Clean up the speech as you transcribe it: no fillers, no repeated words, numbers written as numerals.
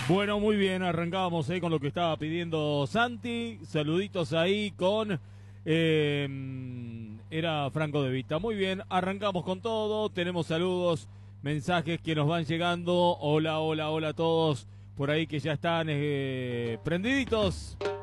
Bueno, muy bien, arrancábamos con lo que estaba pidiendo Santi. Saluditos ahí con... era Franco De Vita. Muy bien, arrancamos con todo. Tenemos saludos, mensajes que nos van llegando. Hola, hola, hola a todos por ahí que ya están prendiditos.